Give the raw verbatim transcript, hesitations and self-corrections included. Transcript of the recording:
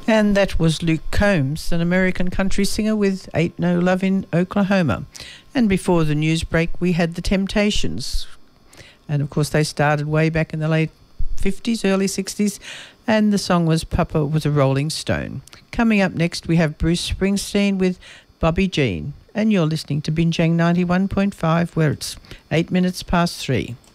And that was Luke Combs, an American country singer with Ain't No Love in Oklahoma. And before the news break, we had The Temptations. And, of course, they started way back in the late fifties, early sixties, and the song was Papa Was a Rolling Stone. Coming up next, we have Bruce Springsteen with Bobby Jean. And you're listening to Binjang ninety-one point five, where it's eight minutes past three.